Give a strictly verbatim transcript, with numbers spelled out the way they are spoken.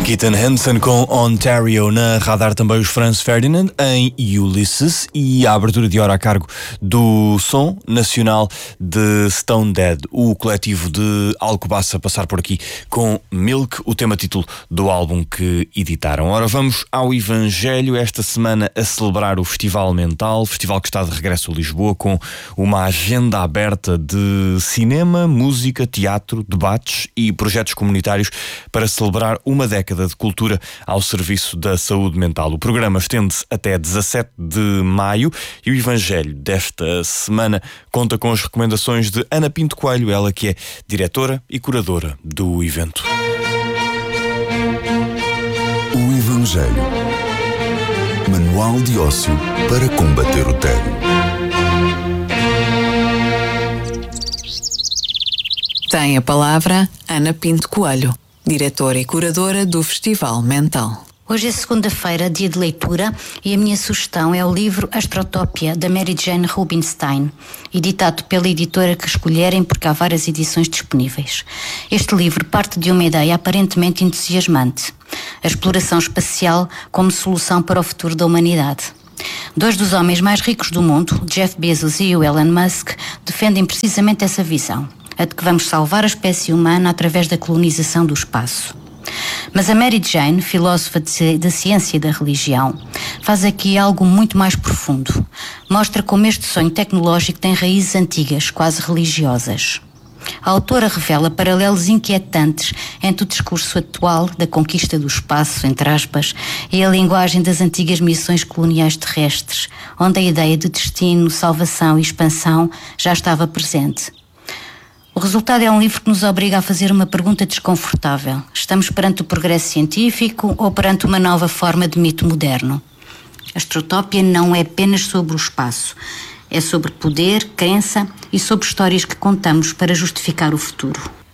Keaton Hansen com Ontario. Na radar também os Franz Ferdinand em Ulysses, e a abertura de hora a cargo do som nacional de Stone Dead, o coletivo de Alcobaça, passar por aqui com Milk, o tema título do álbum que editaram. Ora, vamos ao Evangelho, esta semana a celebrar o Festival Mental, festival que está de regresso a Lisboa com uma agenda aberta de cinema, música, teatro, debates e projetos comunitários para celebrar uma década de cultura ao serviço da saúde mental. O programa estende-se até dezassete de maio e o Evangelho desta semana conta com as recomendações de Ana Pinto Coelho, ela que é diretora e curadora do evento. O Evangelho. Manual de ócio para combater o tédio. Tem a palavra Ana Pinto Coelho, diretora e curadora do Festival Mental. Hoje é segunda-feira, dia de leitura, e a minha sugestão é o livro Astrotópia, da Mary Jane Rubinstein, editado pela editora que escolherem, porque há várias edições disponíveis. Este livro parte de uma ideia aparentemente entusiasmante: a exploração espacial como solução para o futuro da humanidade. Dois dos homens mais ricos do mundo, Jeff Bezos e o Elon Musk, defendem precisamente essa visão, a de que vamos salvar a espécie humana através da colonização do espaço. Mas a Mary Jane, filósofa da ciência e da religião, faz aqui algo muito mais profundo. Mostra como este sonho tecnológico tem raízes antigas, quase religiosas. A autora revela paralelos inquietantes entre o discurso atual da conquista do espaço, entre aspas, e a linguagem das antigas missões coloniais terrestres, onde a ideia de destino, salvação e expansão já estava presente. O resultado é um livro que nos obriga a fazer uma pergunta desconfortável. Estamos perante o progresso científico ou perante uma nova forma de mito moderno? A Astrotópia não é apenas sobre o espaço. É sobre poder, crença e sobre histórias que contamos para justificar o futuro.